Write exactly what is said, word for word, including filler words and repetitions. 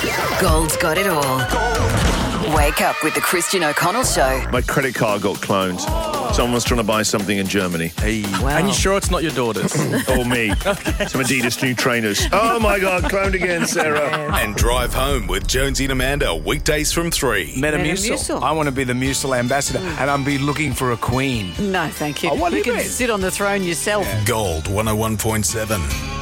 Gold's got it all. Wake up with the Christian O'Connell Show. My credit card got cloned. Someone's trying to buy something in Germany. Hey. Wow. And you sure it's not your daughter's? Or me. Some Adidas new trainers. Oh my God, cloned again, Sarah. And Drive Home with Jonesy and Amanda, weekdays from three. Metamucil. Metamucil. I want to be the Mucil ambassador, and I'm be looking for a queen. No, thank you. Oh, what do you you can mean? sit on the throne yourself. Gold one oh one point seven.